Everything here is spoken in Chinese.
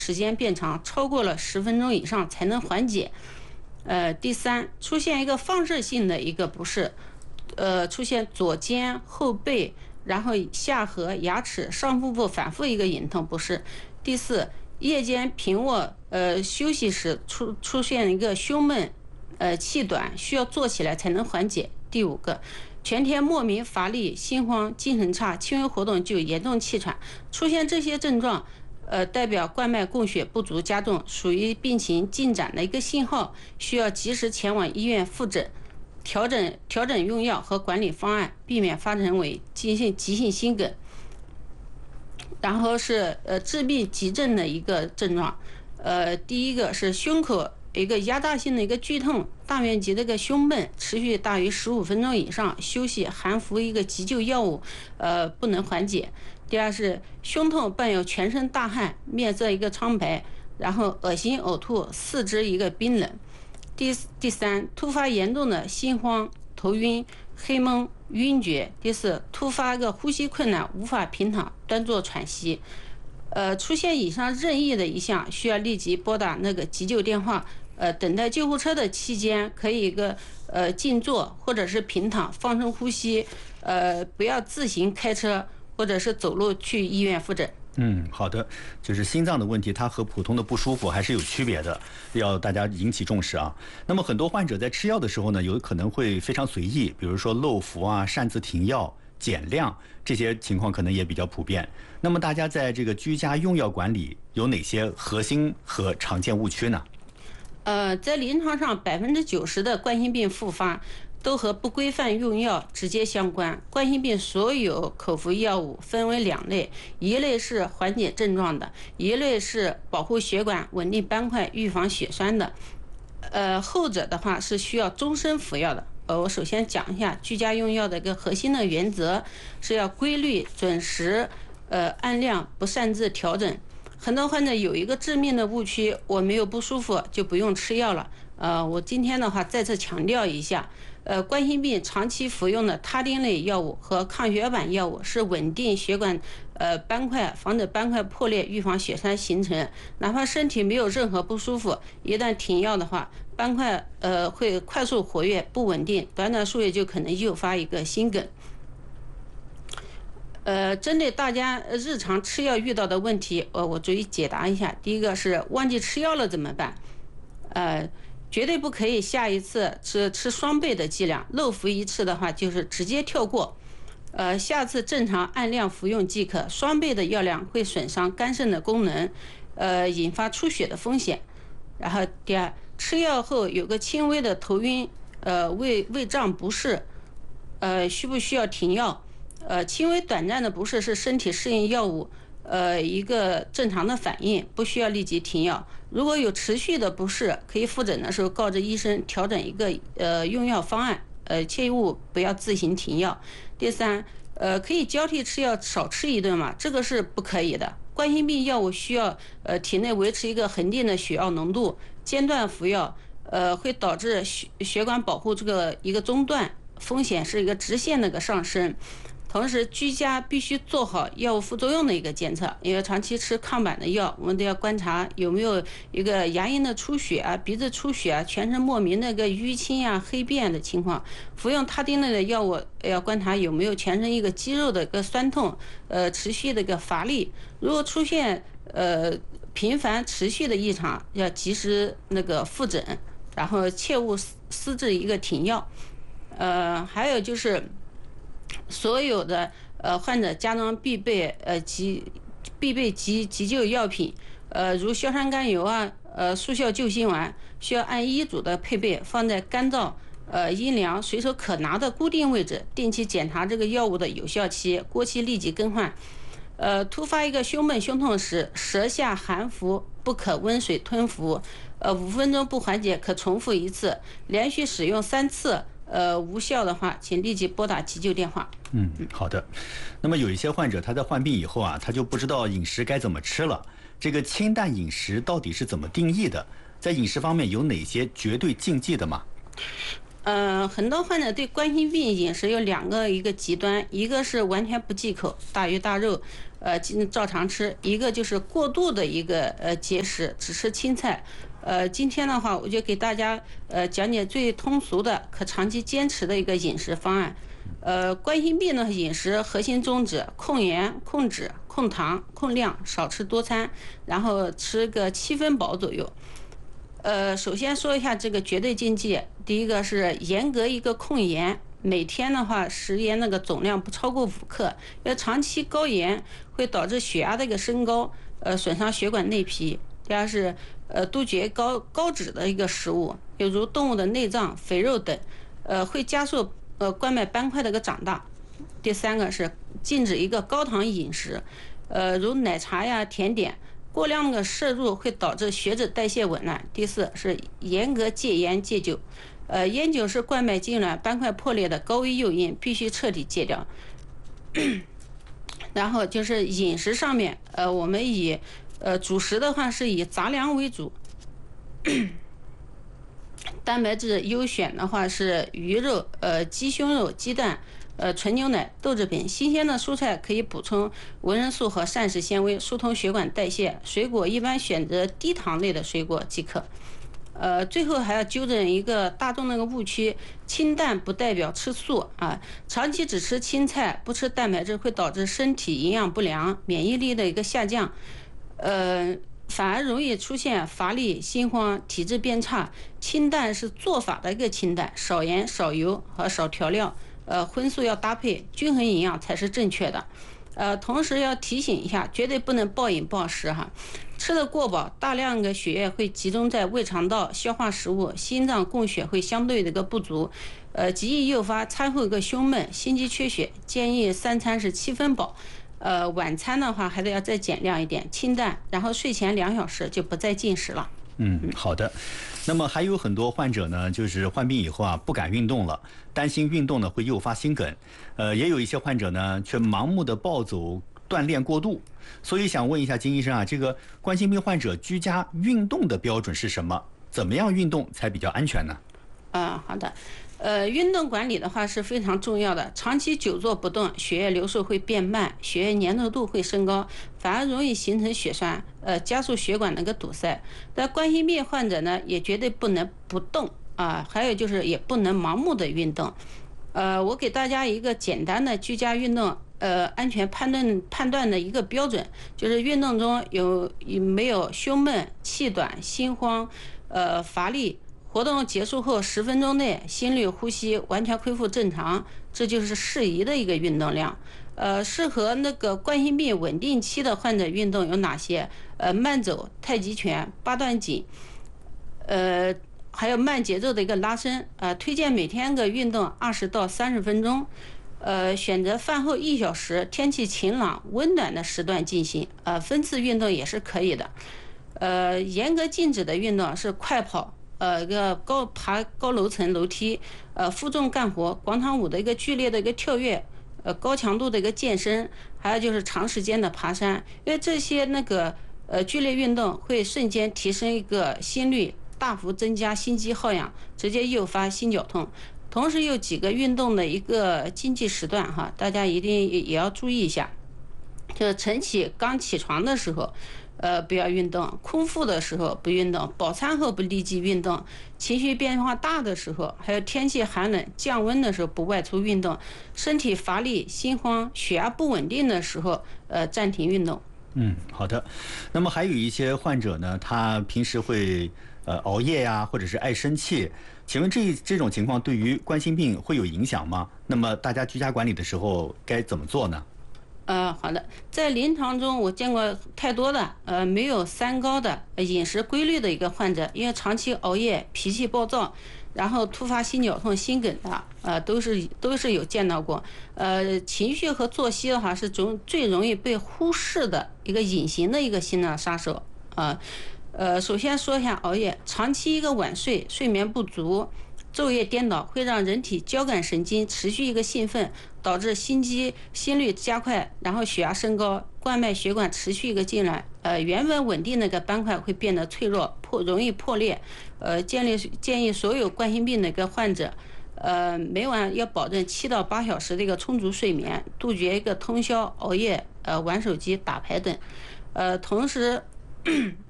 时间变长，超过了10分钟以上才能缓解。第三，出现一个放射性的一个不适，出现左肩、后背，然后下颌、牙齿、上腹部反复一个隐痛不适。第四，夜间平卧休息时出现一个胸闷、气短，需要坐起来才能缓解。第五个，全天莫名乏力、心慌、精神差，轻微活动就严重气喘。出现这些症状，代表冠脉供血不足加重，属于病情进展的一个信号，需要及时前往医院复诊，调整用药和管理方案，避免发展为急性心梗。然后是致命急症的一个症状，第一个是胸口一个压榨性的一个剧痛，大面积的一个胸闷，持续大于15分钟以上，休息含服一个急救药物，不能缓解。第二是胸痛伴有全身大汗，面色一个苍白，然后恶心呕吐，四肢一个冰冷。第三，突发严重的心慌、头晕、黑蒙、晕厥。第四，突发个呼吸困难，无法平躺端坐喘息。出现以上任意的一项，需要立即拨打那个急救电话。等待救护车的期间，可以一个静坐或者是平躺，放松呼吸，不要自行开车或者是走路去医院复诊。 好的，就是心脏的问题，它和普通的不舒服还是有区别的，要大家引起重视啊。那么很多患者在吃药的时候呢，有可能会非常随意，比如说漏服啊、擅自停药、减量，这些情况可能也比较普遍。那么大家在这个居家用药管理有哪些核心和常见误区呢？ 在临床上90%的冠心病复发都和不规范用药直接相关。冠心病所有口服药物分为2类，一类是缓解症状的，一类是保护血管、稳定斑块、预防血栓的。后者的话是需要终身服药的。我首先讲一下居家用药的一个核心的原则，是要规律、准时，按量，不擅自调整。很多患者有一个致命的误区，我没有不舒服就不用吃药了。我今天的话再次强调一下，冠心病长期服用的他汀类药物和抗血板药物是稳定血管斑块，防止斑块破裂，预防血栓形成。哪怕身体没有任何不舒服，一旦停药的话，斑块会快速活跃，不稳定，短短数月就可能诱发一个心梗。针对大家日常吃药遇到的问题，我逐一解答一下。第一个是忘记吃药了怎么办？绝对不可以下一次吃双倍的剂量，漏服一次的话就是直接跳过。下次正常按量服用即可，双倍的药量会损伤肝肾的功能，引发出血的风险。然后第二，吃药后有个轻微的头晕，胃胀不适，需不需要停药？轻微短暂的不适是身体适应药物一个正常的反应，不需要立即停药。如果有持续的不适，可以复诊的时候告知医生调整一个用药方案，切勿不要自行停药。第三，可以交替吃药，少吃一顿嘛？这个是不可以的。冠心病药物需要体内维持一个恒定的血药浓度，间断服药会导致血管保护这个一个中断，风险是一个直线的一个上升。同时，居家必须做好药物副作用的一个监测，因为长期吃抗板的药，我们都要观察有没有一个牙龈的出血啊、鼻子出血啊、全身莫名的一个淤青啊、黑便的情况。服用他汀类的药物，要观察有没有全身一个肌肉的一个酸痛，持续的一个乏力。如果出现频繁持续的异常，要及时那个复诊，然后切勿私自一个停药。还有就是所有的患者家中必备急救药品，如硝酸甘油啊、速效救心丸，需要按医嘱的配备，放在干燥、阴凉、随手可拿的固定位置，定期检查这个药物的有效期，过期立即更换。突发一个胸闷胸痛时，舌下含服，不可温水吞服，5分钟不缓解可重复1次，连续使用3次。无效的话，请立即拨打急救电话。 好的。那么有一些患者他在患病以后啊，他就不知道饮食该怎么吃了。这个清淡饮食到底是怎么定义的？在饮食方面有哪些绝对禁忌的吗？ 很多患者对冠心病饮食有一个极端，一个是完全不忌口，大鱼大肉，照常吃；一个就是过度的一个节食，只吃青菜。今天的话，我就给大家讲解最通俗的、可长期坚持的一个饮食方案。冠心病的饮食核心宗旨：控盐、控脂、控糖、控量，少吃多餐，然后吃个7分饱左右。首先说一下这个绝对禁忌，第一个是严格一个控盐，每天的话食盐那个总量不超过5克，因为长期高盐会导致血压的一个升高，损伤血管内皮。第二是杜绝高脂的一个食物，比如动物的内脏、肥肉等，会加速冠脉斑块的一个长大。第三个是禁止一个高糖饮食，如奶茶呀、甜点。过量的摄入会导致血脂代谢紊乱。第四是严格戒烟戒酒，烟酒是冠脉痉挛、斑块破裂的高危诱因，必须彻底戒掉。然后就是饮食上面，我们以主食的话是以杂粮为主，蛋白质优选的话是鱼肉、鸡胸肉、鸡蛋。纯牛奶、豆制品，新鲜的蔬菜可以补充维生素和膳食纤维，疏通血管代谢。水果一般选择低糖类的水果即可。最后还要纠正一个大众那个误区，清淡不代表吃素啊。长期只吃青菜，不吃蛋白质，会导致身体营养不良、免疫力的一个下降，反而容易出现乏力、心慌、体质变差。清淡是做法的一个清淡，少盐、少油和少调料。荤素要搭配，均衡营养才是正确的。同时要提醒一下，绝对不能暴饮暴食哈，吃得过饱，大量的血液会集中在胃肠道消化食物，心脏供血会相对的一个不足，极易诱发餐后一个胸闷、心肌缺血。建议3餐是7分饱，晚餐的话还得要再减量一点，清淡，然后睡前2小时就不再进食了。 好的。那么还有很多患者呢，就是患病以后啊，不敢运动了，担心运动呢会诱发心梗。也有一些患者呢，却盲目的暴走锻炼过度。所以想问一下金医生啊，这个冠心病患者居家运动的标准是什么？怎么样运动才比较安全呢？ 好的。运动管理的话是非常重要的。长期久坐不动，血液流速会变慢，血液粘稠度会升高，反而容易形成血栓，加速血管的一个堵塞。但冠心病患者呢，也绝对不能不动啊，还有就是也不能盲目的运动。我给大家一个简单的居家运动安全判断的一个标准，就是运动中有没有胸闷、气短、心慌、乏力。活动结束后10分钟内，心率、呼吸完全恢复正常，这就是适宜的一个运动量。适合那个冠心病稳定期的患者运动有哪些？慢走、太极拳、8段锦，还有慢节奏的一个拉伸。推荐每天的运动20到30分钟。选择饭后1小时，天气晴朗、温暖的时段进行。分次运动也是可以的。严格禁止的运动是快跑。一个爬高楼层楼梯，负重干活，广场舞的一个剧烈的一个跳跃，高强度的一个健身，还有就是长时间的爬山，因为这些剧烈运动会瞬间提升一个心率，大幅增加心肌耗氧，直接诱发心绞痛。同时有几个运动的一个禁忌时段哈，大家一定也要注意一下，就是晨起刚起床的时候。不要运动，空腹的时候不运动，饱餐后不立即运动，情绪变化大的时候，还有天气寒冷降温的时候不外出运动，身体乏力、心慌、血压不稳定的时候，暂停运动。 好的。那么还有一些患者呢，他平时会熬夜呀，或者是爱生气，请问这种情况对于冠心病会有影响吗？那么大家居家管理的时候该怎么做呢？ 好的，在临床中我见过太多的没有3高的饮食规律的一个患者，因为长期熬夜、脾气暴躁，然后突发心绞痛、心梗的，都是有见到过。情绪和作息的话是最容易被忽视的一个隐形的一个心脏杀手首先说一下熬夜，长期一个晚睡、睡眠不足。 昼夜颠倒，会让人体交感神经持续一个兴奋，导致心肌心率加快，然后血压升高，冠脉血管持续一个痉挛，原本稳定那个斑块会变得脆弱，容易破裂。建议所有冠心病的一个患者，每晚要保证7到8小时的一个充足睡眠，杜绝一个通宵熬夜、玩手机、打牌等。同时